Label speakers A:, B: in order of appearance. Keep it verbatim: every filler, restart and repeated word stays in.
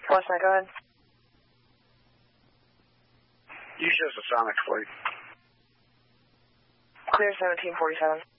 A: West nine, go ahead.
B: Use just a Sonic fleet.
A: Clear seventeen forty-seven.